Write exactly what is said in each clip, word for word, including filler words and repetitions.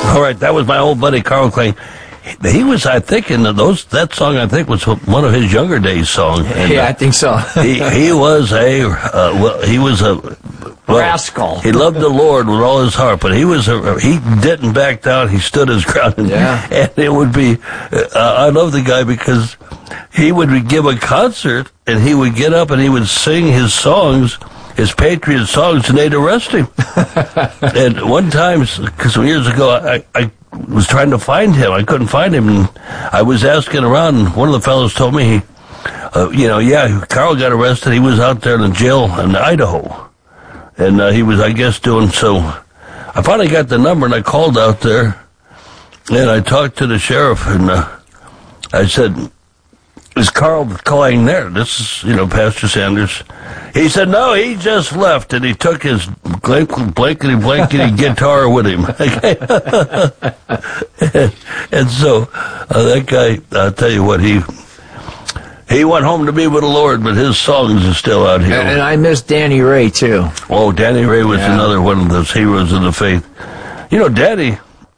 All right, that was my old buddy Carl Kling. He was, I think, in those that song. I think was one of his younger days' songs. And, yeah, I think so. he he was a uh, well, he was a well, rascal. He loved the Lord with all his heart, but he was a, he didn't back down. He stood his ground, and, yeah. and it would be. Uh, I love the guy because he would give a concert and he would get up and he would sing his songs. His patriot songs, and they'd arrest him. And one time, some years ago, I, I was trying to find him. I couldn't find him, and I was asking around, and one of the fellows told me, he, uh, you know, yeah, Carl got arrested. He was out there in the jail in Idaho, and uh, he was, I guess, doing so. I finally got the number, and I called out there, and I talked to the sheriff, and uh, I said, is Carl calling there? This is, you know, Pastor Sanders. He said, no, he just left, and he took his blankety, blankety, blankety guitar with him. and, and so uh, that guy, I'll tell you what, he he went home to be with the Lord, but his songs are still out here. And, and I miss Danny Ray, too. Oh, Danny Ray was yeah. another one of those heroes of the faith. You know, Danny...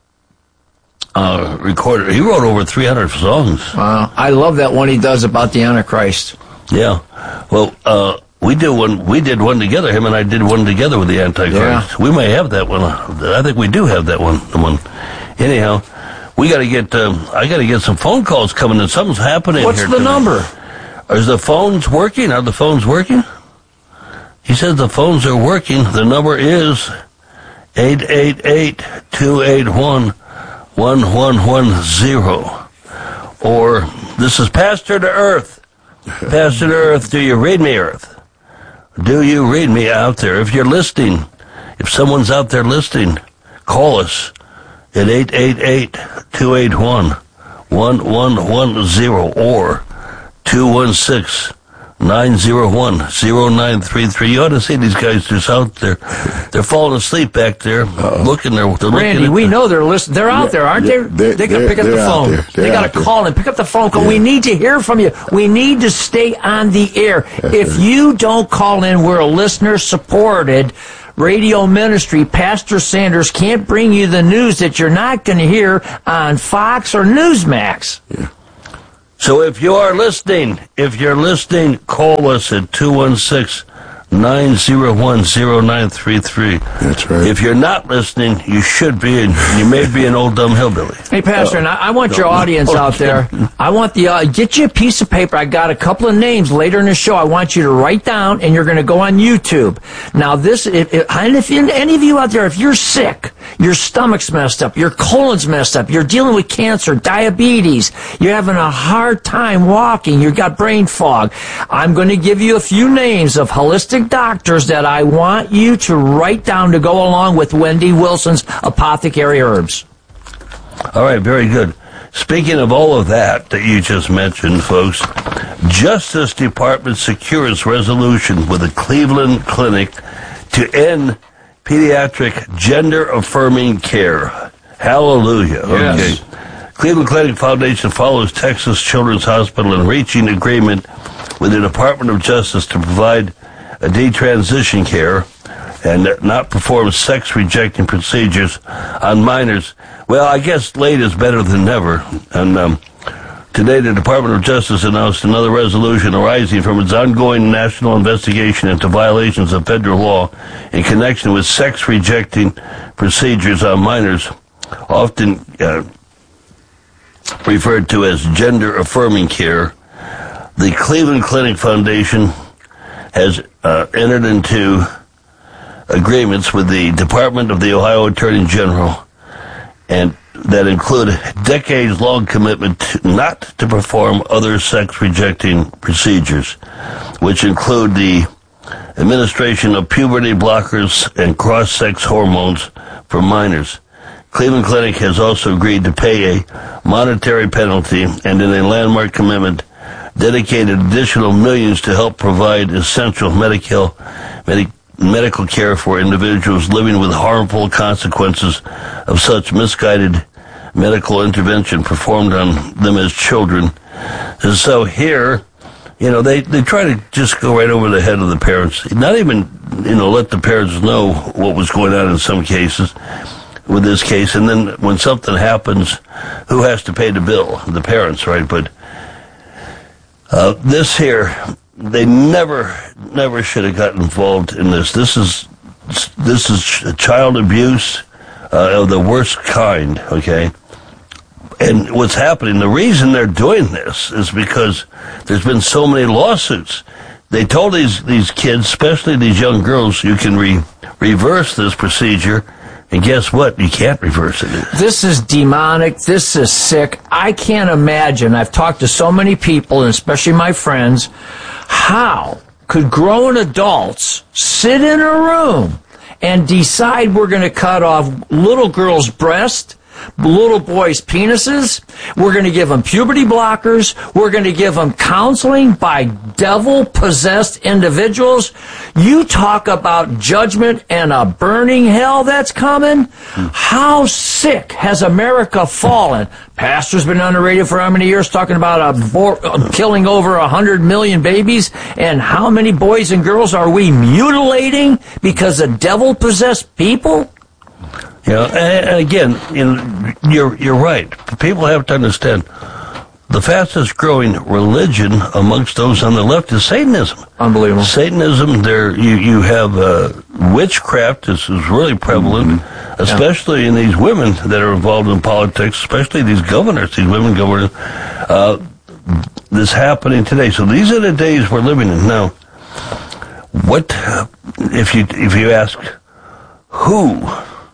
Uh, recorded. He wrote over three hundred songs. Wow, I love that one he does about the Antichrist. Yeah, well, uh, we did one. We did one together. Him and I did one together with the Antichrist. Yeah. We may have that one. I think we do have that one. The one. Anyhow, we got to get. Um, I got to get some phone calls coming in. Something's happening. What's here the today. number? Is the phones working? Are the phones working? He says the phones are working. The number is eight eight eight two eight one. one one one zero. Or, this is Pastor to Earth. Pastor to Earth, do you read me, Earth? Do you read me out there? If you're listening, if someone's out there listening, call us at eight eight eight two eight one one one one zero or two one six nine zero one zero nine three three. You ought to see these guys just out there. They're falling asleep back there, Uh-oh. looking there. They're Randy, looking we the, know they're listening. They're out yeah, there, aren't yeah, they? They got to pick up the phone. They got to call and pick up the phone call. Yeah. We need to hear from you. We need to stay on the air. If you don't call in, we're a listener-supported radio ministry. Pastor Sanders can't bring you the news that you're not going to hear on Fox or Newsmax. Yeah. So if you are listening, if you're listening, call us at two one six nine zero one zero nine three three. That's right. If you're not listening, you should be, and you may be an old dumb hillbilly. Hey, Pastor, and I, I want your audience out there. I want the uh, get you a piece of paper. I got a couple of names later in the show. I want you to write down, and you're going to go on YouTube. Now, this, if, if, and if any of you out there, if you're sick, your stomach's messed up, your colon's messed up, you're dealing with cancer, diabetes, you're having a hard time walking, you've got brain fog, I'm going to give you a few names of holistic doctors that I want you to write down to go along with Wendy Wilson's Apothecary Herbs. All right, very good. Speaking of all of that that you just mentioned, folks, Justice Department secures resolution with the Cleveland Clinic to end pediatric gender-affirming care. Hallelujah. Yes. Okay. Cleveland Clinic Foundation follows Texas Children's Hospital in reaching agreement with the Department of Justice to provide a detransition care and not perform sex-rejecting procedures on minors. Well, I guess late is better than never. And um, today the Department of Justice announced another resolution arising from its ongoing national investigation into violations of federal law in connection with sex-rejecting procedures on minors, often uh, referred to as gender-affirming care. The Cleveland Clinic Foundation has uh, entered into agreements with the Department of the Ohio Attorney General, and that include a decades-long commitment to not to perform other sex-rejecting procedures, which include the administration of puberty blockers and cross-sex hormones for minors. Cleveland Clinic has also agreed to pay a monetary penalty and in a landmark commitment dedicated additional millions to help provide essential medical, medic, medical care for individuals living with harmful consequences of such misguided medical intervention performed on them as children. And so here, you know, they, they try to just go right over the head of the parents, not even, you know, let the parents know what was going on in some cases. with this case, and then when something happens, who has to pay the bill? The parents, right? But uh, this here, they never, never should have got involved in this. This is this is child abuse uh, of the worst kind, okay? And what's happening, the reason they're doing this is because there's been so many lawsuits. They told these, these kids, especially these young girls, you can re, reverse this procedure. And guess what? You can't reverse it. This is demonic. This is sick. I can't imagine. I've talked to so many people, and especially my friends, how could grown adults sit in a room and decide we're going to cut off little girls' breasts, little boys' penises, we're going to give them puberty blockers, we're going to give them counseling by devil-possessed individuals. You talk about judgment and a burning hell that's coming? Hmm. How sick has America fallen? Pastor's been on the radio for how many years talking about a bo- killing over a hundred million babies, and how many boys and girls are we mutilating because of devil-possessed people? You know, and, and again, you know, you're you're right. People have to understand the fastest growing religion amongst those on the left is Satanism. Unbelievable. Satanism. There, you you have uh, witchcraft. This is really prevalent, mm-hmm. especially yeah. in these women that are involved in politics, especially these governors, these women governors. Uh, this happening today. So these are the days we're living in now. What if you if you ask who?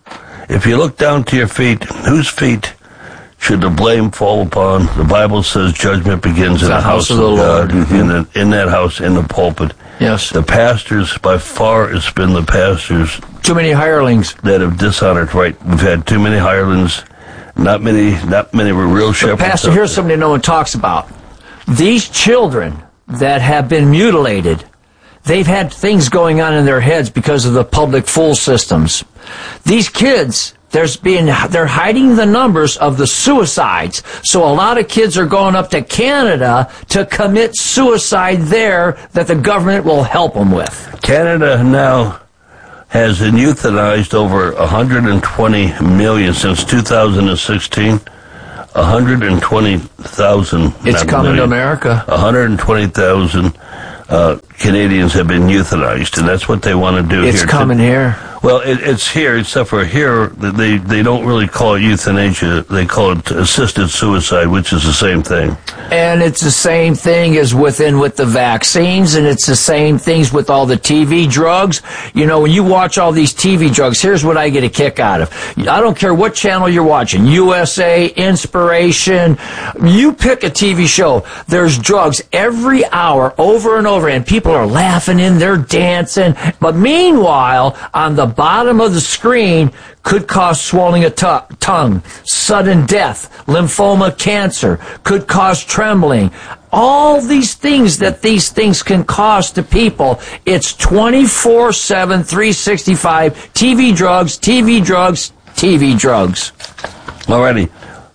If you look down to your feet, whose feet should the blame fall upon? The Bible says judgment begins in the house of, of God, mm-hmm. in, the, in that house, in the pulpit. Yes. The pastors, by far, it's been the pastors. Too many hirelings. That have dishonored, right. We've had too many hirelings, not many, not many were real shepherds. But Pastor, here's something no one talks about. These children that have been mutilated, they've had things going on in their heads because of the public fool systems. These kids, there's being, they're hiding the numbers of the suicides. So a lot of kids are going up to Canada to commit suicide there that the government will help them with. Canada now has euthanized over one hundred twenty million since two thousand sixteen. one hundred twenty thousand. It's coming million, to America. one hundred twenty thousand uh, Canadians have been euthanized, and that's what they want to do it's here. It's coming here. Well, it, it's here, except for here, they they don't really call it euthanasia. They call it assisted suicide, which is the same thing. And it's the same thing as within with the vaccines, and it's the same things with all the T V drugs. You know, when you watch all these T V drugs, here's what I get a kick out of. I don't care what channel you're watching, U S A, Inspiration, you pick a T V show. There's drugs every hour, over and over, and people are laughing and they're dancing. But meanwhile, on the bottom of the screen could cause swelling of t- tongue, sudden death, lymphoma, cancer, could cause trembling. All these things that these things can cause to people. It's twenty-four seven, three sixty-five, T V drugs, T V drugs, T V drugs. Alrighty.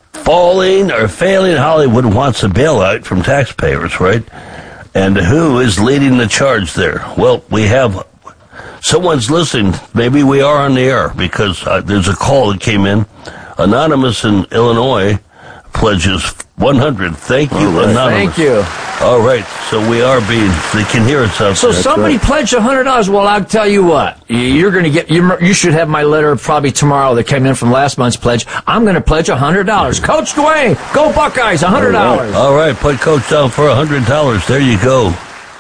Falling or failing Hollywood wants a bailout from taxpayers, right? And who is leading the charge there? Well, we have... Someone's listening. Maybe we are on the air because uh, there's a call that came in. Anonymous in Illinois pledges one hundred. Thank you, right. Anonymous. Thank you. All right, so we are being, they can hear us out so there. So somebody right. pledged one hundred dollars. Well, I'll tell you what. You're going to get, you, you should have my letter probably tomorrow that came in from last month's pledge. I'm going to pledge one hundred dollars. Coach Dwayne, go Buckeyes, one hundred dollars. All right, put Coach down for one hundred dollars. There you go.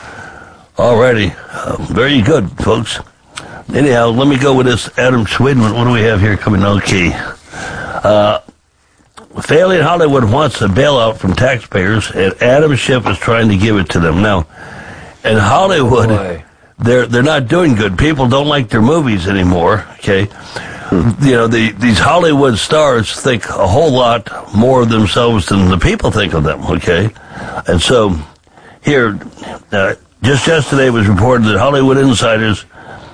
All righty. Uh, very good, folks. Anyhow, let me go with this Adam Sweden. What do we have here coming? Okay. Uh, failing Hollywood wants a bailout from taxpayers, and Adam Schiff is trying to give it to them. Now, in Hollywood, oh they're they're not doing good. People don't like their movies anymore, okay? Hmm. You know, the, these Hollywood stars think a whole lot more of themselves than the people think of them, okay? And so, here, uh, just yesterday it was reported that Hollywood insiders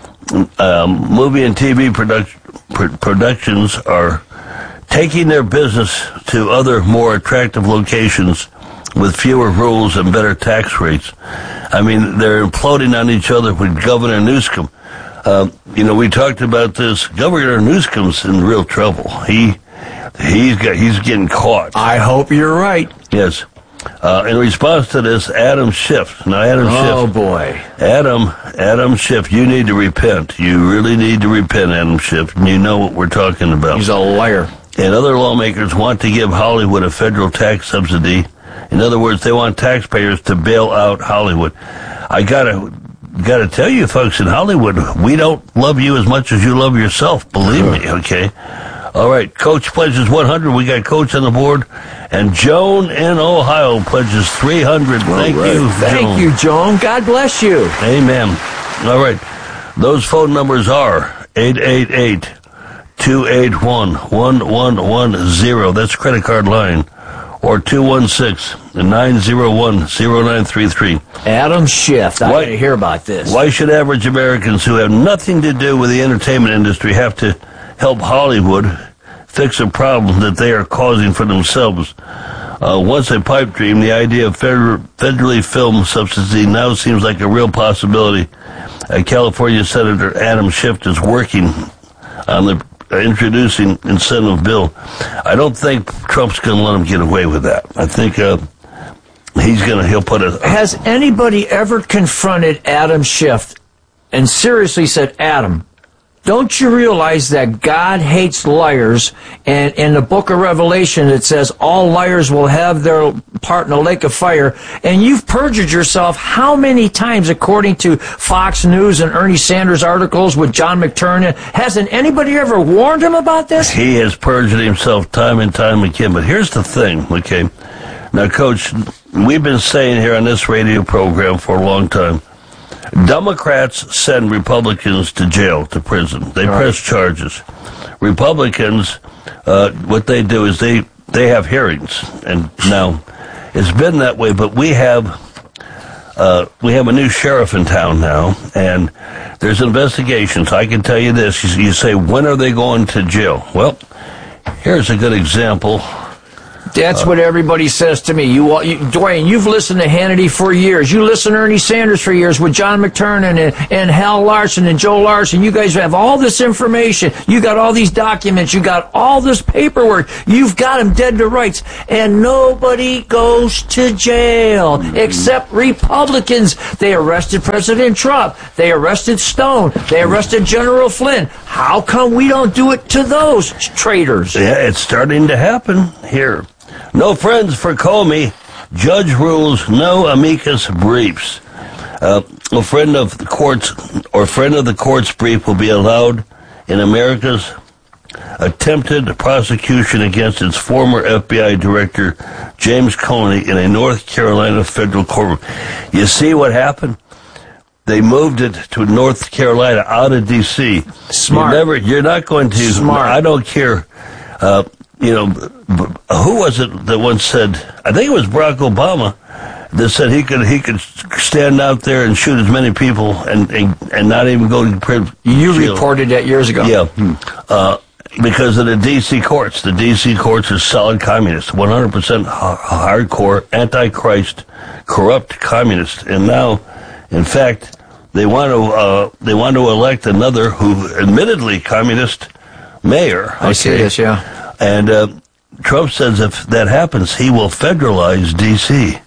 Um, movie and T V product, pr- productions are taking their business to other more attractive locations with fewer rules and better tax rates. I mean, they're imploding on each other with Governor Newsom. Uh, you know, we talked about this. Governor Newsom's in real trouble. He he's got he's getting caught. I hope you're right. Yes. Uh, in response to this, Adam Schiff. Now, Adam oh, Schiff. Oh, boy. Adam, Adam Schiff, you need to repent. You really need to repent, Adam Schiff. And you know what we're talking about. He's a liar. And other lawmakers want to give Hollywood a federal tax subsidy. In other words, they want taxpayers to bail out Hollywood. I gotta, gotta tell you, folks, in Hollywood, we don't love you as much as you love yourself. Believe me, okay? All right, Coach pledges one hundred. We got Coach on the board. And Joan in Ohio pledges three hundred. Thank right. you, Thank Joan. you, Joan. God bless you. Amen. All right. Those phone numbers are eight eight eight, two eight one, one one one zero. That's credit card line. Or two one six, nine zero one, zero nine three three. Adam Schiff. I want to hear about this. Why should average Americans who have nothing to do with the entertainment industry have to help Hollywood fix a problem that they are causing for themselves? Uh, once a pipe dream, the idea of feder- federally filmed subsidy now seems like a real possibility. Uh, California Senator Adam Schiff is working on the uh, introducing incentive bill. I don't think Trump's going to let him get away with that. I think uh, he's going to, he'll put a... Has anybody ever confronted Adam Schiff and seriously said, Adam, don't you realize that God hates liars? And in the book of Revelation, it says all liars will have their part in the lake of fire. And you've perjured yourself how many times, according to Fox News and Ernie Sanders articles with John McTernan? Hasn't anybody ever warned him about this? He has perjured himself time and time again. But here's the thing, okay? Now, Coach, we've been saying here on this radio program for a long time, Democrats send Republicans to jail, to prison. They right. press charges. Republicans, uh, what they do is they, they have hearings. And now, it's been that way, but we have, uh, we have a new sheriff in town now, and there's investigations. I can tell you this. You, you say, when are they going to jail? Well, here's a good example. That's what everybody says to me. You, you, Dwayne, you've listened to Hannity for years. You listen to Ernie Sanders for years with John McTernan and, and Hal Larson and Joe Larson. You guys have all this information. You got all these documents. You got all this paperwork. You've got them dead to rights. And nobody goes to jail except Republicans. They arrested President Trump. They arrested Stone. They arrested General Flynn. How come we don't do it to those traitors? Yeah, it's starting to happen here. No friends for Comey. Judge rules no amicus briefs. Uh, a friend of the courts or friend of the court's brief will be allowed in America's attempted prosecution against its former F B I director, James Comey, in a North Carolina federal courtroom. You see what happened? They moved it to North Carolina out of D C Smart. You're, never, you're not going to. Smart. I don't care. Uh, you know, who was it that once said? I think it was Barack Obama that said he could he could stand out there and shoot as many people and and, and not even go to prison. You reported that years ago. Yeah, hmm. uh, because of the D C courts. The D C courts are solid communists, one hundred percent hardcore, anti-Christ, corrupt communists, and now, in fact, they want to uh, they want to elect another who, admittedly, communist mayor. I see this, yeah. And uh, Trump says if that happens, he will federalize D C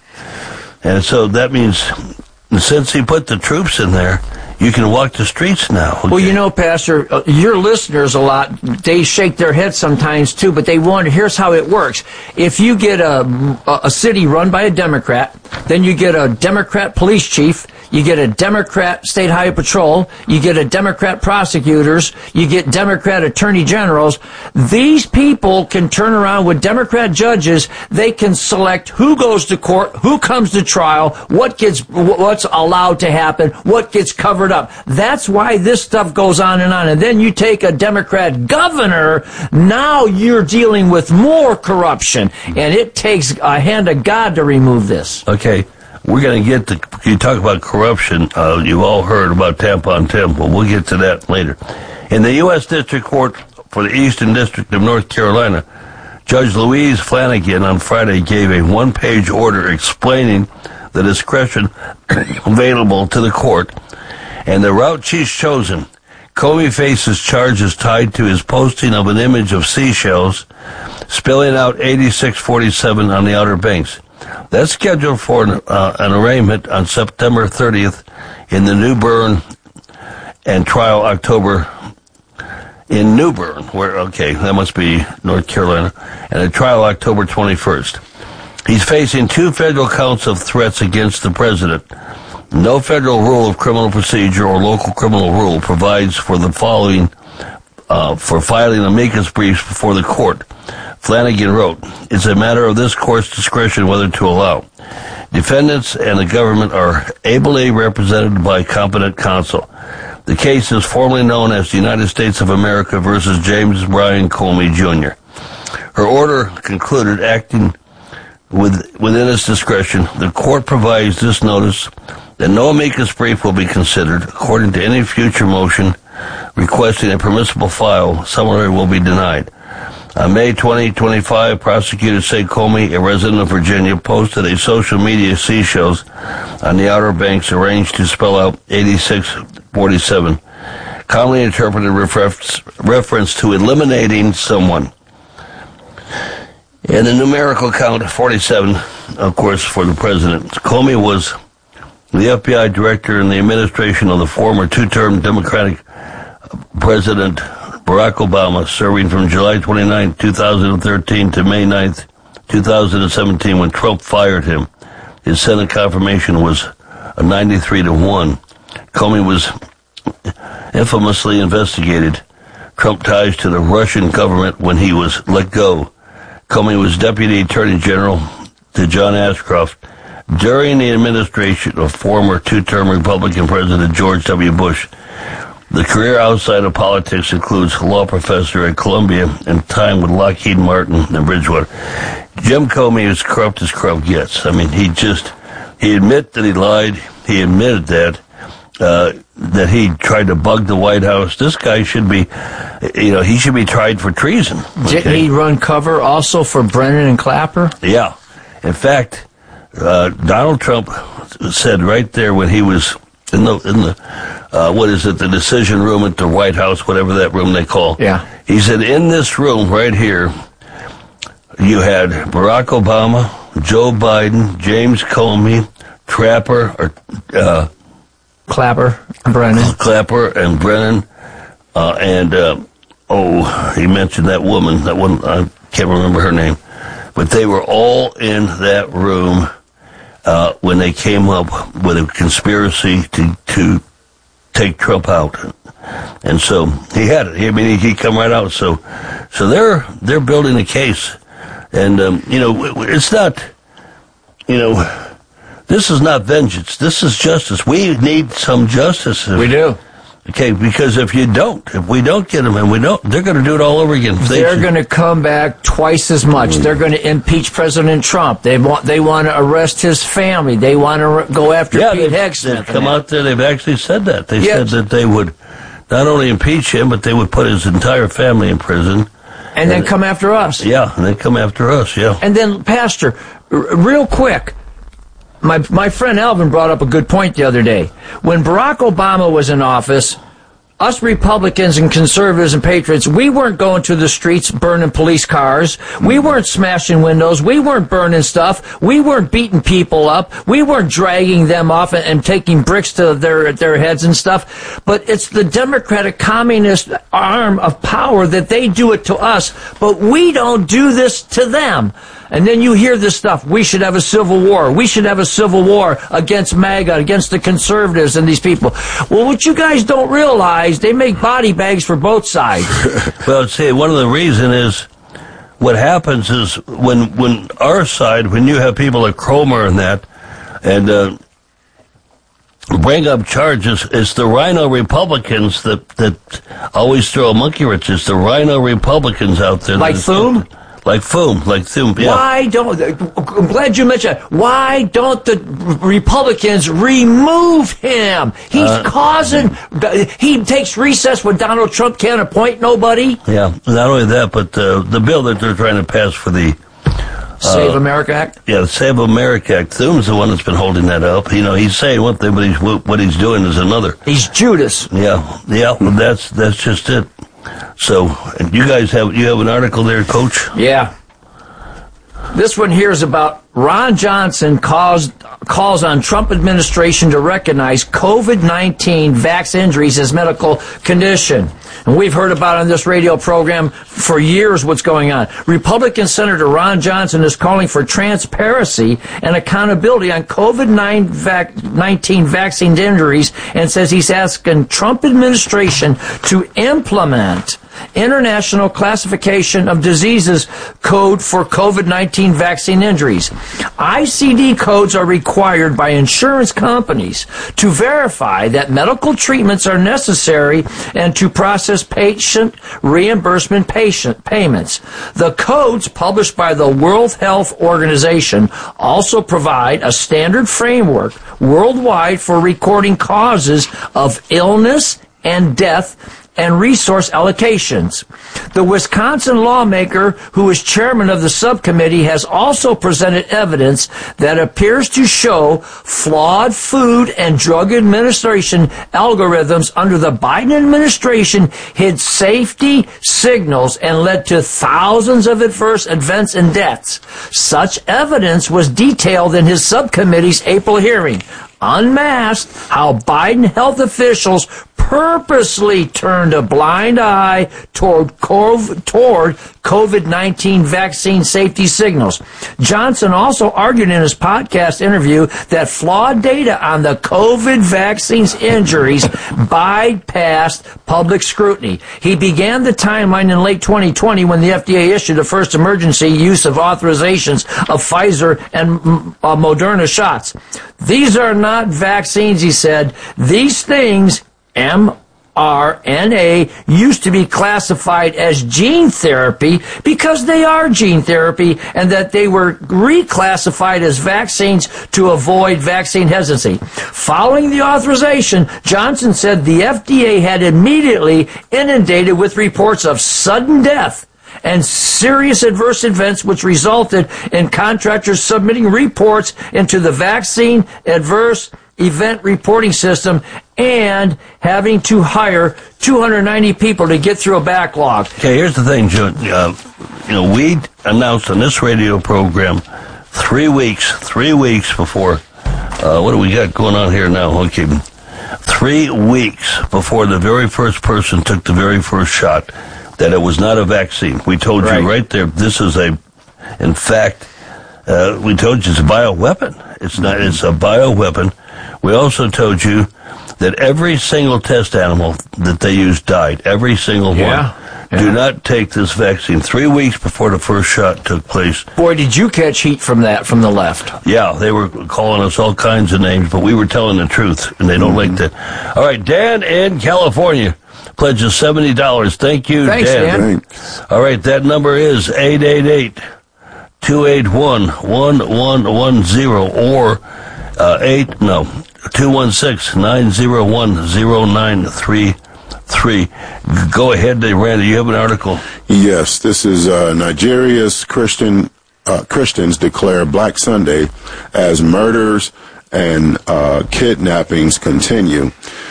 And so that means, since he put the troops in there, you can walk the streets now. Okay? Well, you know, Pastor, uh, your listeners a lot, they shake their heads sometimes, too, but they wonder, here's how it works. If you get a, a city run by a Democrat, then you get a Democrat police chief, you get a Democrat state highway patrol, you get a Democrat prosecutors, you get Democrat attorney generals. These people can turn around with Democrat judges. They can select who goes to court, who comes to trial, what gets, what's allowed to happen, what gets covered up. That's why this stuff goes on and on. And then you take a Democrat governor, now you're dealing with more corruption. And it takes a hand of God to remove this. Okay. We're going to get to, you talk about corruption, uh, you've all heard about Tampon Tim, but we'll get to that later. In the U S District Court for the Eastern District of North Carolina, Judge Louise Flanagan on Friday gave a one-page order explaining the discretion available to the court and the route she's chosen. Comey faces charges tied to his posting of an image of seashells spilling out eighty-six forty-seven on the Outer Banks. That's scheduled for an, uh, an arraignment on September thirtieth in the New Bern, and trial October in New Bern, where, okay, that must be North Carolina, and a trial October twenty-first. He's facing two federal counts of threats against the president. No federal rule of criminal procedure or local criminal rule provides for the following, uh, for filing amicus briefs before the court. Flanagan wrote, "It's a matter of this court's discretion whether to allow. Defendants and the government are ably represented by competent counsel. The case is formally known as the United States of America versus James Bryan Comey, Junior" Her order concluded, acting with, within its discretion, the court provides this notice that no amicus brief will be considered. According to any future motion requesting a permissible file, summary will be denied. On May twenty twenty-five, prosecutors say Comey, a resident of Virginia, posted a social media seashells on the Outer Banks arranged to spell out eighty-six forty-seven, commonly interpreted reference, reference to eliminating someone. And the numerical count, forty-seven, of course, for the president. Comey was the F B I director in the administration of the former two-term Democratic President Barack Obama, serving from July twenty-ninth, two thousand thirteen to May ninth, two thousand seventeen, when Trump fired him. His Senate confirmation was a ninety-three to one. Comey was infamously investigated. Trump ties to the Russian government when he was let go. Comey was Deputy Attorney General to John Ashcroft during the administration of former two-term Republican President George W. Bush. The career outside of politics includes a law professor at Columbia and time with Lockheed Martin and Bridgewater. Jim Comey is corrupt as corrupt gets. I mean, he just, he admitted that he lied. He admitted that, uh, that he tried to bug the White House. This guy should be, you know, he should be tried for treason. Okay? Didn't he run cover also for Brennan and Clapper? Yeah. In fact, uh, Donald Trump said right there when he was in the, in the, uh, what is it, the decision room at the White House, whatever that room they call. Yeah. He said, in this room right here, you had Barack Obama, Joe Biden, James Comey, Trapper, or, uh, Clapper, Brennan. Clapper and Brennan, uh, and, uh, oh, he mentioned that woman, that one, I can't remember her name, but they were all in that room, uh, when they came up with a conspiracy to, to take Trump out. And so he had it. I mean, he, he come right out. So, so they're, they're building a case. And, um, you know, it's not, you know, this is not vengeance. This is justice. We need some justice. We do. Okay, because if you don't, if we don't get them and we don't, they're going to do it all over again. They they're going to come back twice as much. They're going to impeach President Trump. They want they want to arrest his family. They want to go after yeah, Pete they've, Hegseth. They've come out there. They've actually said that. They yes. said that they would not only impeach him, but they would put his entire family in prison. And, and then come after us. Yeah, and then come after us, yeah. And then, Pastor, r- real quick, my my friend Alvin brought up a good point the other day. When Barack Obama was in office, us Republicans and conservatives and patriots, we weren't going to the streets burning police cars. We weren't smashing windows. We weren't burning stuff. We weren't beating people up. We weren't dragging them off and, and taking bricks to their their heads and stuff. But it's the Democratic communist arm of power that they do it to us, but we don't do this to them. And then you hear this stuff. We should have a civil war. We should have a civil war against MAGA, against the conservatives and these people. Well, what you guys don't realize, they make body bags for both sides. Well, see, one of the reasons is what happens is when when our side, when you have people like Cromer and that, and uh, bring up charges, it's the Rhino Republicans that, that always throw a monkey wrench. It's the Rhino Republicans out there. Like Thune? Like Thune, like Thune, yeah. Why don't, I'm glad you mentioned that. Why don't the Republicans remove him? He's uh, causing, he takes recess when Donald Trump can't appoint nobody. Yeah, not only that, but uh, the bill that they're trying to pass for the Save uh, America Act? Yeah, the Save America Act. Thune's the one that's been holding that up. You know, he's saying one thing, but he's, what he's doing is another. He's Judas. Yeah, yeah, that's that's just it. So, and you guys have you have an article there, Coach? Yeah. This one here is about Ron Johnson caused, calls on Trump administration to recognize COVID nineteen vax injuries as medical condition. And we've heard about on this radio program for years what's going on. Republican Senator Ron Johnson is calling for transparency and accountability on COVID nineteen vaccine injuries and says he's asking Trump administration to implement International Classification of Diseases code for COVID nineteen vaccine injuries. I C D codes are required by insurance companies to verify that medical treatments are necessary and to process patient reimbursement patient payments. The codes published by the World Health Organization also provide a standard framework worldwide for recording causes of illness and death and resource allocations. The Wisconsin lawmaker, who is chairman of the subcommittee, has also presented evidence that appears to show flawed Food and Drug Administration algorithms under the Biden administration hid safety signals and led to thousands of adverse events and deaths. Such evidence was detailed in his subcommittee's April hearing. Unmasked how Biden health officials purposely turned a blind eye toward COVID nineteen vaccine safety signals. Johnson also argued in his podcast interview that flawed data on the COVID vaccines injuries bypassed public scrutiny. He began the timeline in late twenty twenty when the F D A issued the first emergency use of authorizations of Pfizer and uh, Moderna shots. These are not vaccines, he said. These things, mRNA, used to be classified as gene therapy because they are gene therapy, and that they were reclassified as vaccines to avoid vaccine hesitancy. Following the authorization, Johnson said the F D A had immediately inundated with reports of sudden death and serious adverse events, which resulted in contractors submitting reports into the vaccine adverse event reporting system and having to hire two hundred ninety people to get through a backlog. Okay, here's the thing, Joe. Uh, you know, we announced on this radio program three weeks, three weeks before, uh, what do we got going on here now? Okay, three weeks before the very first person took the very first shot, that it was not a vaccine. We told right. you right there, this is a, in fact, uh, we told you it's a bioweapon. It's not, it's a bioweapon. We also told you that every single test animal that they used died. Every single yeah. one. Yeah. Do not take this vaccine. Three weeks before the first shot took place. Boy, did you catch heat from that, from the left. Yeah, they were calling us all kinds of names, but we were telling the truth, and they don't mm-hmm. like that. All right, Dan in California pledges seventy dollars. Thank you, Thanks, Dan. Dan. Thanks. All right, that number is eight eight eight, two eight one, one one one zero or uh, eight no two one six, nine zero one, zero nine three three. Go ahead, Randy. You have an article. Yes, this is uh, Nigeria's Christian uh, Christians declare Black Sunday as murders and uh, kidnappings continue.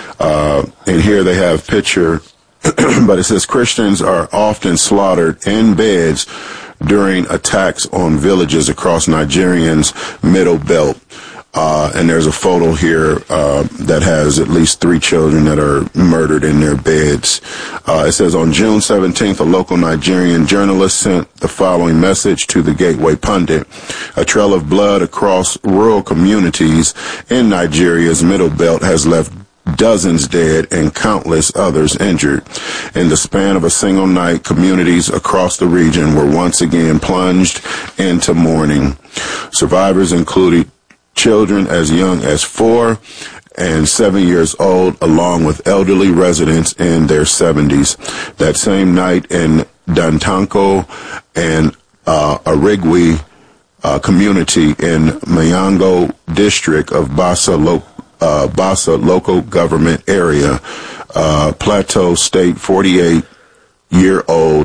Uh, and here they have picture, but it says Christians are often slaughtered in beds during attacks on villages across Nigeria's Middle Belt. Uh, and there's a photo here uh, that has at least three children that are murdered in their beds. Uh, it says on June seventeenth, a local Nigerian journalist sent the following message to the Gateway Pundit. A trail of blood across rural communities in Nigeria's Middle Belt has left dozens dead and countless others injured. In the span of a single night, communities across the region were once again plunged into mourning. Survivors included children as young as four and seven years old, along with elderly residents in their seventies. That same night in Dantanko and uh, Arigui uh, community in Mayango district of Basa, Lo- uh, Basa local government area, uh, Plateau State, forty-eight-year-old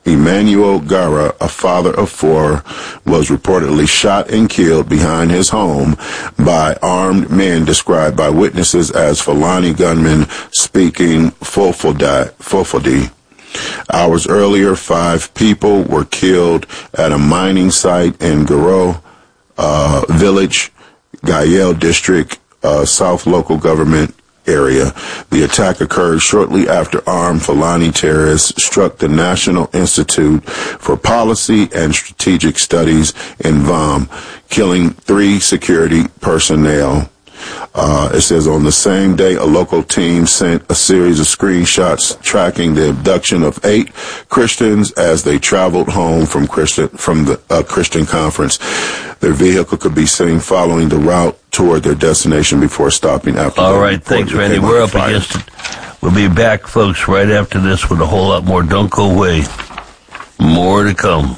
Emmanuel Gara, a father of four, was reportedly shot and killed behind his home by armed men described by witnesses as Fulani gunmen speaking Fulfulde. Hours earlier, five people were killed at a mining site in Garo uh, Village, Gayel District, uh, South Local Government area. The attack occurred shortly after armed Fulani terrorists struck the National Institute for Policy and Strategic Studies in V A M, killing three security personnel. Uh, it says on the same day, a local team sent a series of screenshots tracking the abduction of eight Christians as they traveled home from Christian from the uh, Christian conference. Their vehicle could be seen following the route toward their destination before stopping after. All right, thanks, Randy. We're up against it. We'll be back, folks, right after this with a whole lot more. Don't go away. More to come.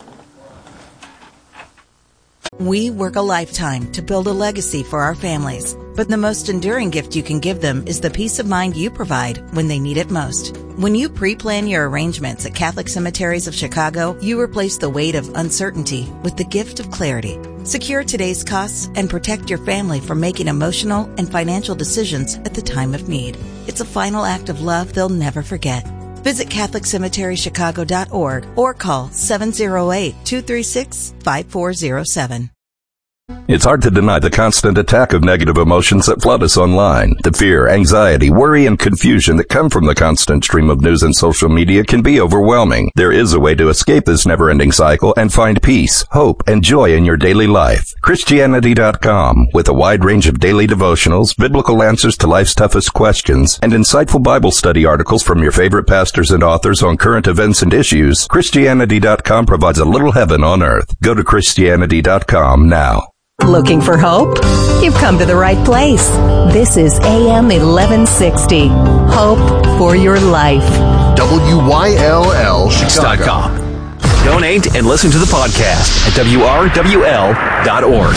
We work a lifetime to build a legacy for our families, but the most enduring gift you can give them is the peace of mind you provide when they need it most. When you pre-plan your arrangements at Catholic Cemeteries of Chicago, you replace the weight of uncertainty with the gift of clarity. Secure today's costs and protect your family from making emotional and financial decisions at the time of need. It's a final act of love they'll never forget. Visit Catholic Cemetery Chicago dot org or call seven oh eight, two three six, five four oh seven. It's hard to deny the constant attack of negative emotions that flood us online. The fear, anxiety, worry, and confusion that come from the constant stream of news and social media can be overwhelming. There is a way to escape this never-ending cycle and find peace, hope, and joy in your daily life. Christianity dot com, with a wide range of daily devotionals, biblical answers to life's toughest questions, and insightful Bible study articles from your favorite pastors and authors on current events and issues, Christianity dot com provides a little heaven on earth. Go to Christianity dot com now. Looking for hope? You've come to the right place. This is A M eleven sixty. Hope for your life. W Y L L Chicago. Donate and listen to the podcast at W R W L dot org.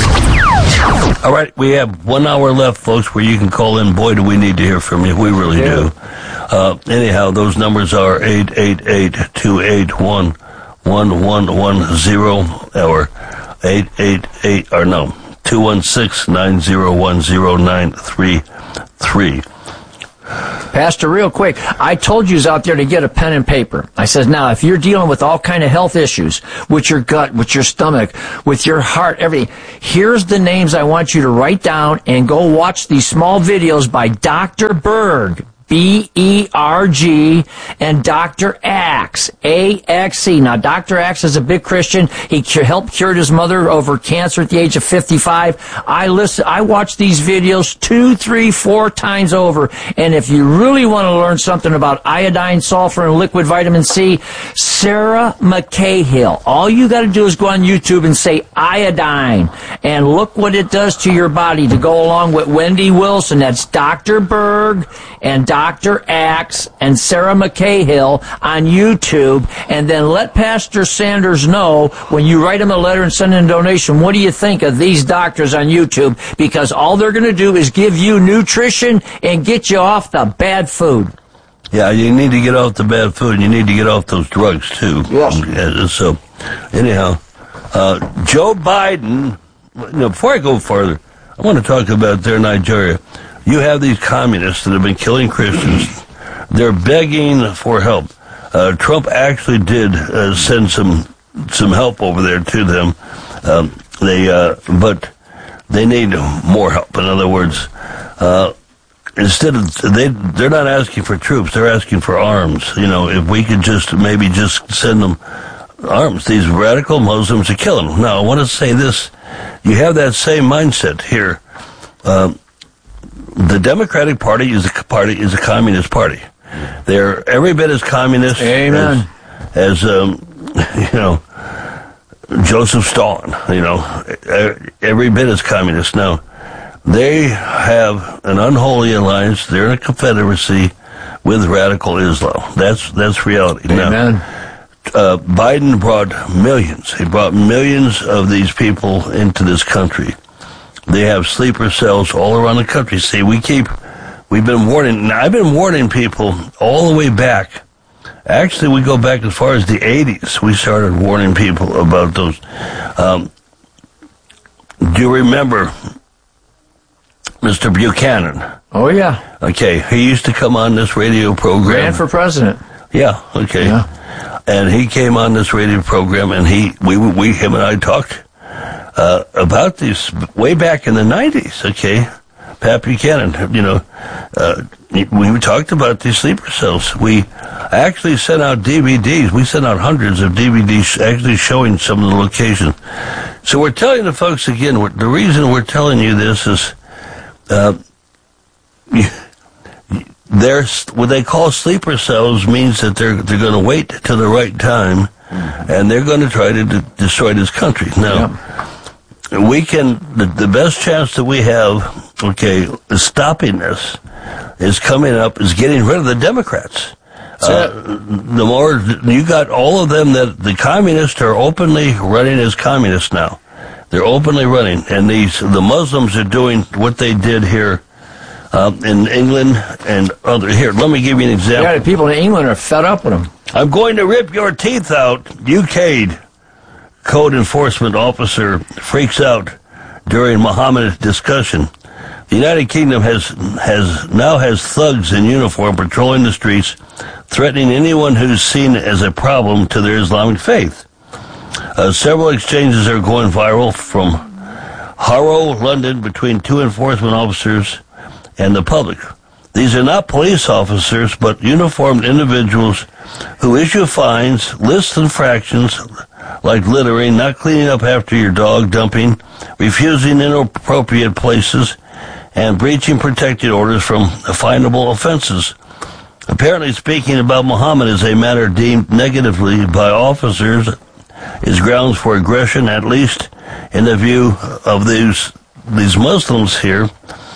All right, we have one hour left, folks, where you can call in. Boy, do we need to hear from you. We really yeah. do. Uh, anyhow, those numbers are eight eight eight, two eight one, one one one zero or eight eight eight, or no, two one six, nine zero one zero nine three three. Pastor, real quick, I told you out there to get a pen and paper. I said, now, if you're dealing with all kind of health issues, with your gut, with your stomach, with your heart, everything, here's the names I want you to write down and go watch these small videos by Doctor Berg. B E R G, and Doctor Axe, A X E. Now, Doctor Axe is a big Christian. He cu- helped cure his mother over cancer at the age of fifty-five. I listen, I watch these videos two, three, four times over. And if you really want to learn something about iodine, sulfur, and liquid vitamin C, Sarah McCahill. All you got to do is go on YouTube and say iodine, and look what it does to your body. To go along with Wendy Wilson, that's Doctor Berg and Doctor Axe and Sarah McCahill on YouTube, and then let Pastor Sanders know when you write him a letter and send in a donation, what do you think of these doctors on YouTube? Because all they're going to do is give you nutrition and get you off the bad food. Yeah, you need to get off the bad food, and you need to get off those drugs, too. Yes. So, anyhow, uh, Joe Biden, you know, before I go further, I want to talk about their Nigeria. You have these communists that have been killing Christians. They're begging for help. Uh, Trump actually did uh, send some some help over there to them. Um, they, uh, but they need more help. In other words, uh, instead of they, they're not asking for troops. They're asking for arms. You know, if we could just maybe just send them arms, these radical Muslims are killing them. Now, I want to say this: you have that same mindset here. Um, The Democratic Party is a party is a communist party. They're every bit as communist Amen. as, as um, you know, Joseph Stalin. You know, every bit as communist. Now, they have an unholy alliance. They're in a confederacy with radical Islam. That's that's reality. Amen. Now, uh, Biden brought millions. He brought millions of these people into this country. They have sleeper cells all around the country. See, we keep, we've been warning, I've been warning people all the way back Actually, we go back as far as the eighties. We started warning people about those. Um, do you remember Mister Buchanan? Oh, yeah. Okay, he used to come on this radio program. Ran for president. Yeah, okay. Yeah. And he came on this radio program, and he, we, we, him and I talked uh, about this way back in the nineties, okay? Pat Buchanan, you know, uh, we talked about these sleeper cells. We actually sent out D V Ds. We sent out hundreds of D V Ds actually showing some of the locations. So we're telling the folks again, the reason we're telling you this is, uh, they're, what they call sleeper cells means that they're, they're going to wait till the right time, and they're going to try to de- destroy this country. Now, yeah. we can, the, the best chance that we have, okay, stopping this is coming up, is getting rid of the Democrats. Uh, the more, you got all of them that the communists are openly running as communists now. They're openly running, and these, the Muslims are doing what they did here uh, in England and other, here, let me give you an example. Yeah, the people in England are fed up with them. I'm going to rip your teeth out. U K code enforcement officer freaks out during Muhammad discussion. The United Kingdom has has now has thugs in uniform patrolling the streets, threatening anyone who's seen as a problem to their Islamic faith. Uh, several exchanges are going viral from Harrow, London, between two enforcement officers and the public. These are not police officers, but uniformed individuals who issue fines, list infractions like littering, not cleaning up after your dog, dumping, refusing inappropriate places, and breaching protected orders from finable offenses. Apparently, speaking about Muhammad as a matter deemed negatively by officers is grounds for aggression, at least in the view of these these Muslims here.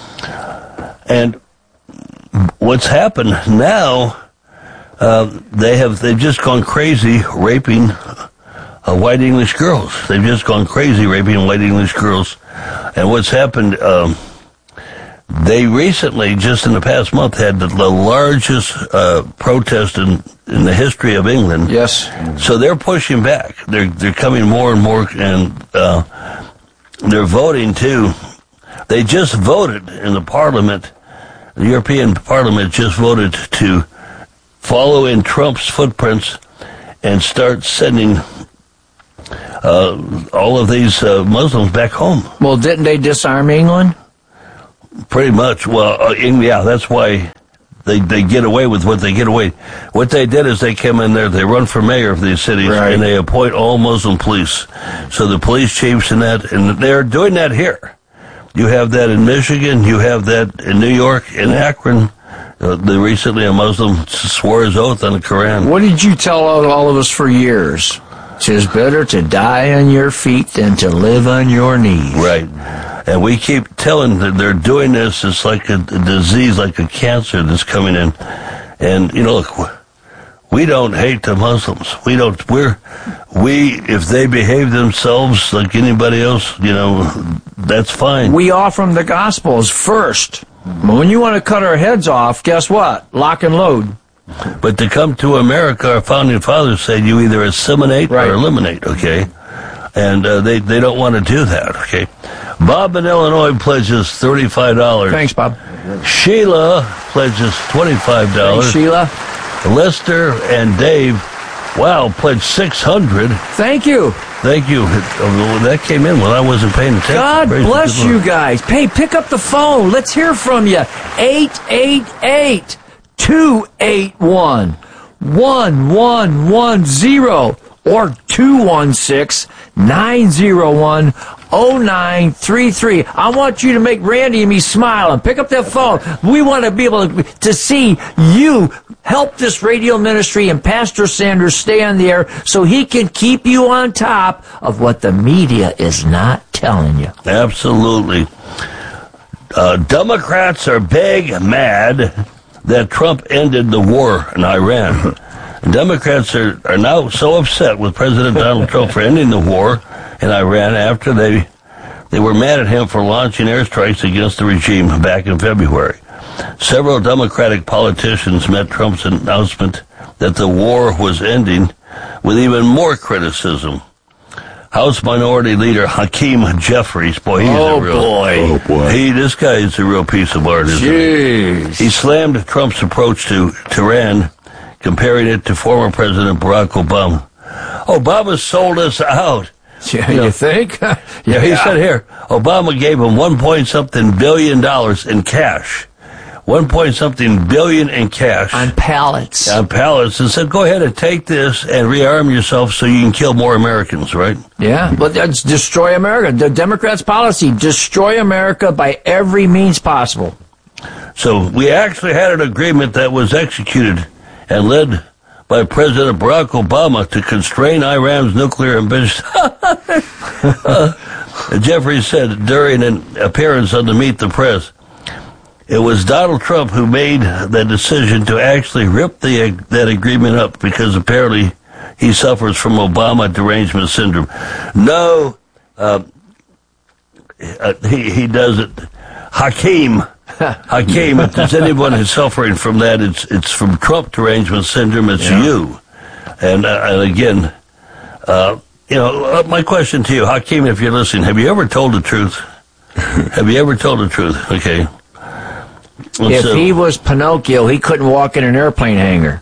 And what's happened now, uh, they have they've just gone crazy raping uh, white English girls. They've just gone crazy raping white English girls. And what's happened? Um, They recently, just in the past month, had the, the largest uh, protest in, in the history of England. Yes. So they're pushing back. They're they're coming more and more, and uh, they're voting too. They just voted in the Parliament. The European Parliament just voted to follow in Trump's footprints and start sending uh, all of these uh, Muslims back home. Well, didn't they disarm England? Pretty much. Well, uh, yeah, that's why they they get away with what they get away. What they did is they come in there, they run for mayor of these cities, right, and they appoint all Muslim police. So the police chiefs and that, and they're doing that here. You have that in Michigan, you have that in New York, in Akron. Uh, the, recently a Muslim swore his oath on the Quran. What did you tell all, all of us for years? 'Tis better to die on your feet than to live on your knees. Right. And we keep telling that they're doing this. It's like a, a disease, like a cancer that's coming in. And, you know, look, we don't hate the Muslims. We don't, we're, we, if they behave themselves like anybody else, you know, that's fine. We offer them the Gospels first. When you want to cut our heads off, guess what? Lock and load. But to come to America, our founding fathers said you either assimilate right. or eliminate, okay? And uh, they, they don't want to do that, okay? Bob in Illinois pledges thirty-five dollars. Thanks, Bob. Sheila pledges twenty-five dollars. Thanks, Sheila. Lester and Dave, wow, pledged six hundred dollars. Thank you. Thank you. That came in when I wasn't paying attention. God Praise bless you guys. Hey, pick up the phone. Let's hear from you. eight eight eight, two eight one, one one one zero or two one six, nine zero one, oh nine three three. I want you to make Randy and me smile and pick up that phone. We want to be able to, to see you help this radio ministry and Pastor Sanders stay on the air so he can keep you on top of what the media is not telling you. Absolutely. Uh, Democrats are big mad that Trump ended the war in Iran. Democrats are, are now so upset with President Donald Trump for ending the war in Iran after they they were mad at him for launching airstrikes against the regime back in February. Several Democratic politicians met Trump's announcement that the war was ending with even more criticism. House Minority Leader Hakeem Jeffries, boy, he's oh a real... Boy. Oh, boy. He, this guy is a real piece of art, isn't Jeez. he? He slammed Trump's approach to Tehran, comparing it to former President Barack Obama. Obama sold us out. Yeah, you, you think? yeah, yeah, he said here, Obama gave him one point something billion dollars in cash. One point something billion in cash. On pallets. On pallets, and said, go ahead and take this and rearm yourself so you can kill more Americans, right? Yeah, but that's destroy America. The Democrats' policy, destroy America by every means possible. So we actually had an agreement that was executed and led by President Barack Obama to constrain Iran's nuclear ambitions. uh, Jeffries said during an appearance on the Meet the Press, it was Donald Trump who made the decision to actually rip the, that agreement up because apparently he suffers from Obama derangement syndrome. No, uh, he, he doesn't. Hakeem, Hakeem, if there's anyone who's suffering from that, it's it's from Trump derangement syndrome. It's yeah. you. And, uh, and again, uh, you know, my question to you, Hakeem, if you're listening, have you ever told the truth? Have you ever told the truth? Okay. If so, he was Pinocchio, he couldn't walk in an airplane hangar.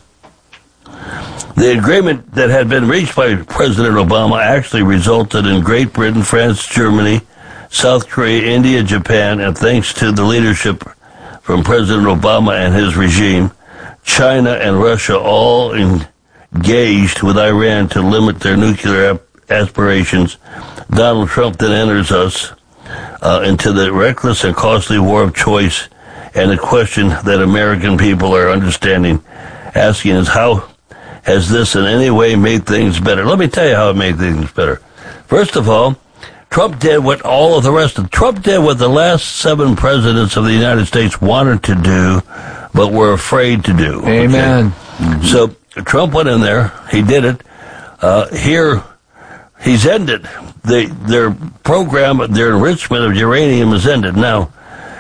The agreement that had been reached by President Obama actually resulted in Great Britain, France, Germany, South Korea, India, Japan, and thanks to the leadership from President Obama and his regime, China and Russia all engaged with Iran to limit their nuclear aspirations. Donald Trump then enters us uh, into the reckless and costly war of choice. And the question that American people are understanding, asking is, how has this in any way made things better? Let me tell you how it made things better. First of all, Trump did what all of the rest of Trump did what the last seven presidents of the United States wanted to do, but were afraid to do. Amen. Okay? Mm-hmm. So Trump went in there. He did it. Uh, here, he's ended. They, their program, their enrichment of uranium is ended. Now,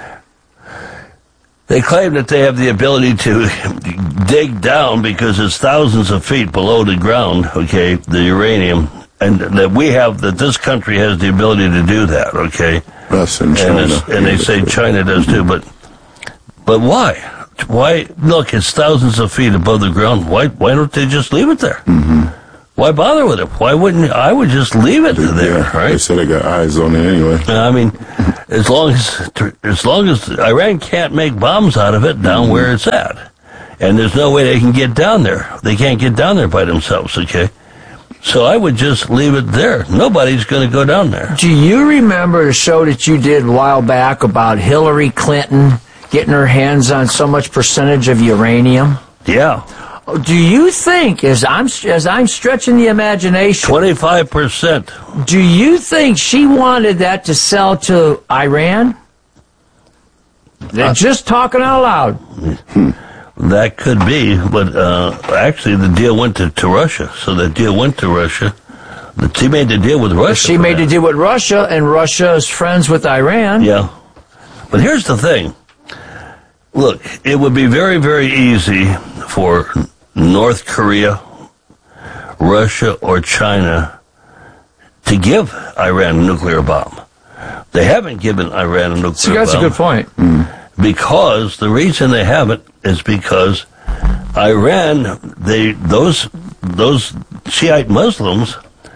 they claim that they have the ability to dig down because it's thousands of feet below the ground, okay, the uranium, and that we have, that this country has the ability to do that, okay? Us in China. And, and they say China does too, but but why? Why? Look, it's thousands of feet above the ground. Why Why don't they just leave it there? Mm-hmm. Why bother with it? Why wouldn't I would just leave it yeah, there, right? They said they got eyes on it anyway. I mean, as long as as long as Iran can't make bombs out of it down mm-hmm. where it's at, and there's no way they can get down there. They can't get down there by themselves, okay? So I would just leave it there. Nobody's going to go down there. Do you remember the show that you did a while back about Hillary Clinton getting her hands on so much percentage of uranium? Yeah. Do you think, as I'm as I'm stretching the imagination, twenty-five percent. Do you think she wanted that to sell to Iran? They're uh, just talking out loud. That could be, but uh, actually the deal went to, to Russia. So the deal went to Russia. She made the deal with Russia. She made the deal with Russia, and Russia is friends with Iran. Yeah. But here's the thing. Look, it would be very, very easy for North Korea, Russia, or China to give Iran a nuclear bomb. They haven't given Iran a nuclear See, that's bomb. That's a good point. Mm. Because the reason they haven't is because Iran, they those those Shiite Muslims,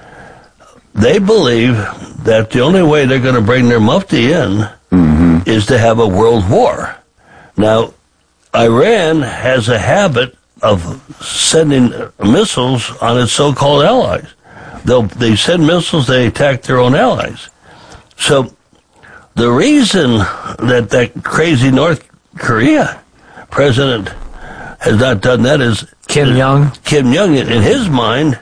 they believe that the only way they're going to bring their mufti in mm-hmm. is to have a world war. Now, Iran has a habit of sending missiles on its so-called allies. They'll, they send missiles, they attack their own allies. So the reason that that crazy North Korea president has not done that is Kim Jong. Kim Jong, in his mind,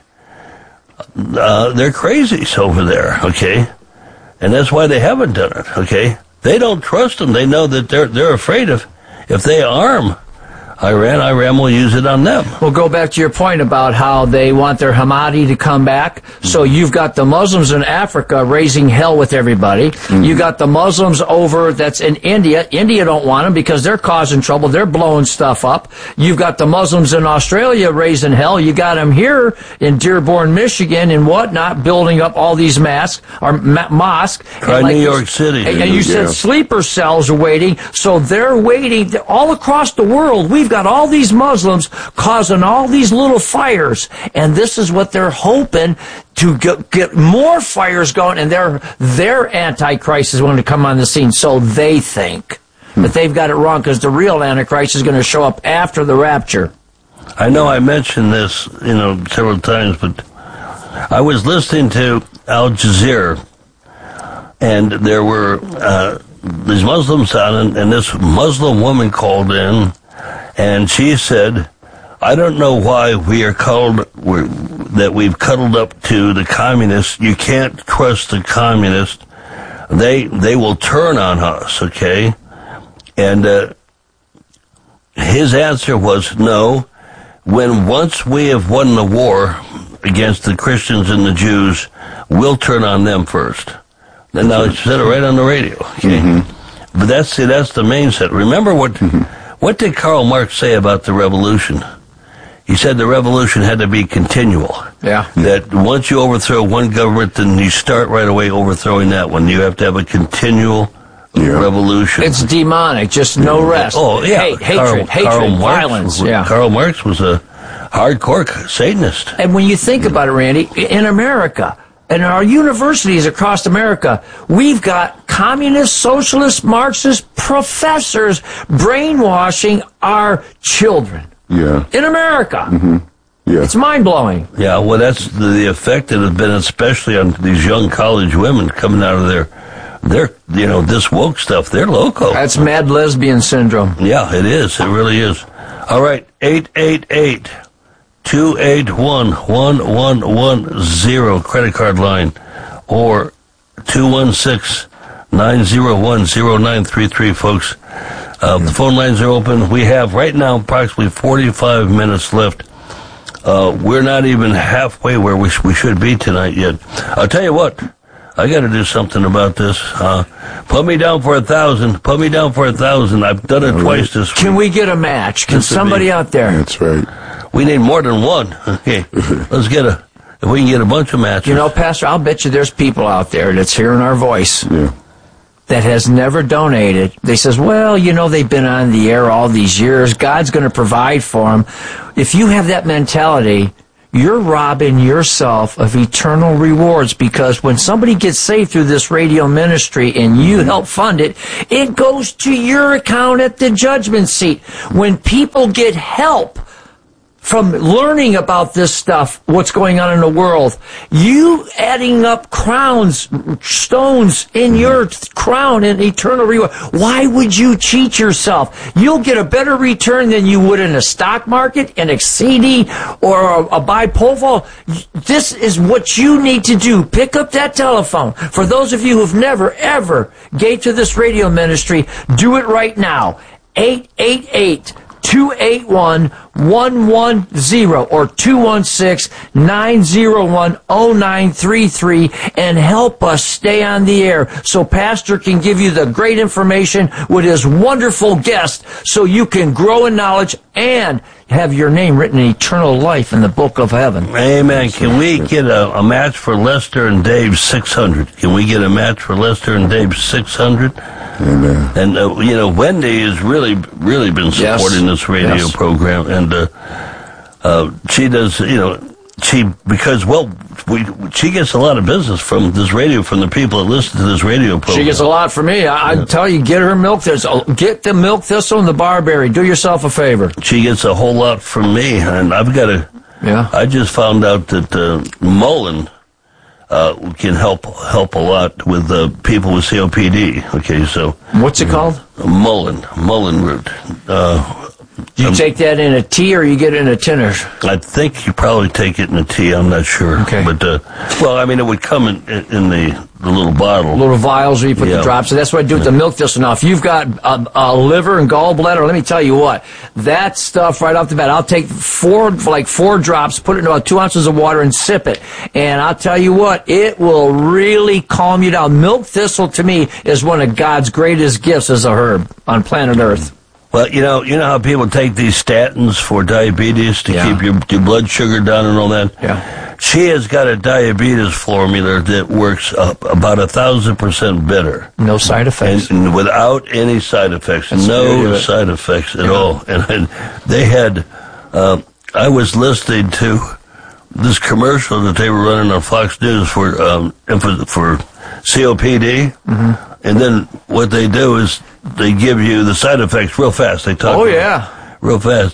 uh, they're crazies over there, okay? And that's why they haven't done it, okay? They don't trust them. They know that they're they're afraid of, if they arm Iran, Iran will use it on them. We'll go back to your point about how they want their Hamadi to come back. So you've got the Muslims in Africa raising hell with everybody. Mm-hmm. You got the Muslims over that's in India. India don't want them because they're causing trouble. They're blowing stuff up. You've got the Muslims in Australia raising hell. You got them here in Dearborn, Michigan and whatnot, building up all these masks or ma- mosques. Try like New York City. And, and you said yeah. sleeper cells are waiting. So they're waiting all across the world. We've got all these Muslims causing all these little fires, and this is what they're hoping to get, get more fires going, and their their Antichrist is going to come on the scene, so they think. Hmm. But they've got it wrong, because the real Antichrist is going to show up after the rapture. I know I mentioned this, you know, several times, but I was listening to Al Jazeera, and there were uh, these Muslims on, and, and this Muslim woman called in, and she said, I don't know why we are called, we're, that we've cuddled up to the communists. You can't trust the communists. They they will turn on us, okay? And uh, his answer was no. When once we have won the war against the Christians and the Jews, we'll turn on them first. And now he said it right on the radio, okay? Mm-hmm. But that's, see, that's the main set. Remember what... Mm-hmm. What did Karl Marx say about the revolution? He said the revolution had to be continual. Yeah. That once you overthrow one government, then you start right away overthrowing that one. You have to have a continual yeah. revolution. It's demonic, just no rest. Oh, yeah. Hate, Karl, hatred, hatred, Karl violence. Was, yeah. Karl Marx was a hardcore Satanist. And when you think about it, Randy, in America, and our universities across America, we've got communist, socialist, Marxist professors brainwashing our children. Yeah. In America. Mm-hmm. Yeah. It's mind-blowing. Yeah, well, that's the, the effect that has been especially on these young college women coming out of their, their, you know, this woke stuff. They're loco. That's mad lesbian syndrome. Yeah, it is. It really is. All right, eight eight eight, two eight one, one one one zero credit card line, or two one six, nine zero one, zero nine three three, folks. Uh, the phone lines are open. We have right now approximately forty-five minutes left. Uh, we're not even halfway where we, sh- we should be tonight yet. I'll tell you what, I got to do something about this. Uh, put me down for a thousand. Put me down for a thousand. I've done it All twice right. this week. Can we get a match? Can this somebody be, out there? That's right. We need more than one. Okay, let's get a, if we can get a bunch of matches. You know, Pastor, I'll bet you there's people out there that's hearing our voice. Yeah. That has never donated. They says, well, you know, they've been on the air all these years. God's going to provide for them. If you have that mentality, you're robbing yourself of eternal rewards, because when somebody gets saved through this radio ministry and you help fund it, it goes to your account at the judgment seat. When people get help from learning about this stuff, what's going on in the world, you adding up crowns, stones in your crown and eternal reward. Why would you cheat yourself? You'll get a better return than you would in a stock market, in a C D, or a, a buy pole. This is what you need to do. Pick up that telephone. For those of you who've never, ever gave to this radio ministry, do it right now. eight eight eight, two eight one, one one zero or two one six, nine zero one, zero nine three three and help us stay on the air so Pastor can give you the great information with his wonderful guest so you can grow in knowledge and have your name written in eternal life in the book of heaven. Amen. Can we get a, a match for Lester and Dave six hundred? Can we get a match for Lester and Dave six hundred? Amen. And, uh, you know, Wendy has really, really been supporting yes. this radio yes. program. And uh, uh, she does, you know, she, because, well, we, she gets a lot of business from this radio, from the people that listen to this radio program. She gets a lot from me. I, yeah. I tell you, get her milk thistle. Get the milk thistle and the barberry. Do yourself a favor. She gets a whole lot from me. And I've got to, yeah. I just found out that uh, Mullen uh, can help help a lot with uh, people with C O P D. Okay, so. What's it called? Mullen. Mullen root. Uh, Do you um, take that in a tea or you get it in a tinner? I think you probably take it in a tea. I'm not sure. Okay. But, uh, well, I mean, it would come in, in the, the little bottle. Little vials where you put Yeah. the drops. So that's what I do with the milk thistle. Now, if you've got a, a liver and gallbladder, let me tell you what, that stuff right off the bat, I'll take four, like four drops, put it in about two ounces of water and sip it. And I'll tell you what, it will really calm you down. Milk thistle, to me, is one of God's greatest gifts as a herb on planet Earth. Well, you know, you know how people take these statins for diabetes to Yeah. keep your, your blood sugar down and all that? Yeah. She has got a diabetes formula that works up about a thousand percent better. No side effects. And, and without any side effects. That's the beauty of no it. side effects at Yeah. all. And, and they had, uh, I was listening to this commercial that they were running on Fox News for, um, for, for C O P D. Mm-hmm. And then what they do is they give you the side effects real fast. They talk Oh, about it yeah. real fast.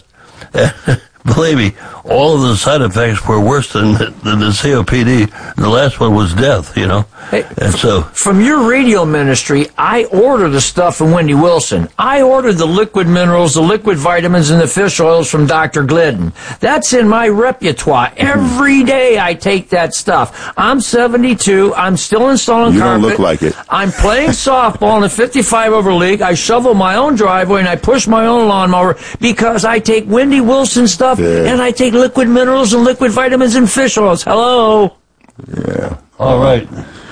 Believe me, all of the side effects were worse than the, than the C O P D. The last one was death, you know. Hey, and so, from your radio ministry, I order the stuff from Wendy Wilson. I ordered the liquid minerals, the liquid vitamins, and the fish oils from Doctor Glidden. That's in my repertoire. Every day I take that stuff. I'm seventy-two. I'm still installing You carpet. don't look like it. I'm playing softball in a fifty-five over league. I shovel my own driveway and I push my own lawnmower because I take Wendy Wilson stuff Yeah. and I take liquid minerals and liquid vitamins and fish oils. Hello. Yeah. all right.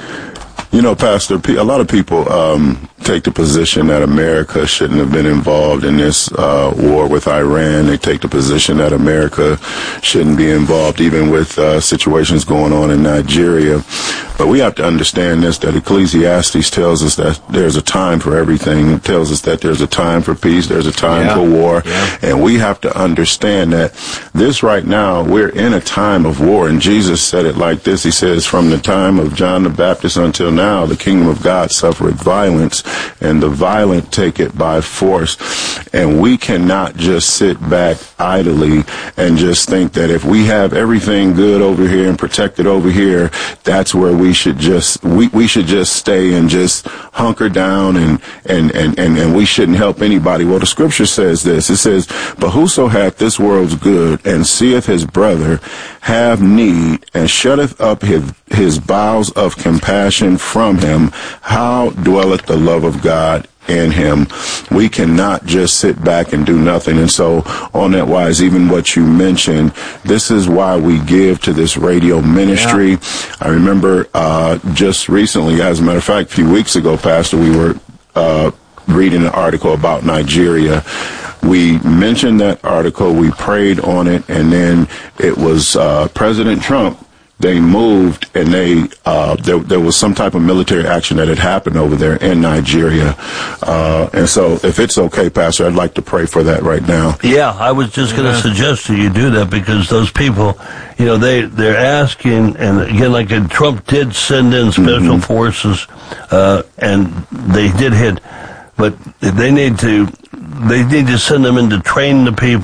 You know, Pastor, pe- a lot of people um, take the position that America shouldn't have been involved in this uh, war with Iran. They take the position that America shouldn't be involved even with uh, situations going on in Nigeria. But we have to understand this, that Ecclesiastes tells us that there's a time for everything. It tells us that there's a time for peace, there's a time Yeah. for war. Yeah. And we have to understand that this right now, we're in a time of war. And Jesus said it like this. He says, from the time of John the Baptist until now, the kingdom of God suffereth violence, and the violent take it by force. And we cannot just sit back idly and just think that if we have everything good over here and protected over here, that's where we should just we, we should just stay and just hunker down and, and, and, and, and we shouldn't help anybody. Well, the scripture says this. It says, but whoso hath this world's good and seeth his brother have need and shutteth up his, his bowels of compassion from him, how dwelleth the love of God in him? We cannot just sit back and do nothing. And so on that wise, even what you mentioned, this is why we give to this radio ministry. Yeah. I remember uh, just recently, as a matter of fact, a few weeks ago, Pastor, we were uh, reading an article about Nigeria. We mentioned that article, we prayed on it, and then it was uh, President Trump. They moved, and they uh, there, there was some type of military action that had happened over there in Nigeria. Uh, and so, if it's okay, Pastor, I'd like to pray for that right now. Yeah, I was just going to suggest that you do that because those people, you know, they, they're asking, and again, like uh, Trump did send in special mm-hmm. forces, uh, and they did hit, but they need to, they need to send them in to train the people.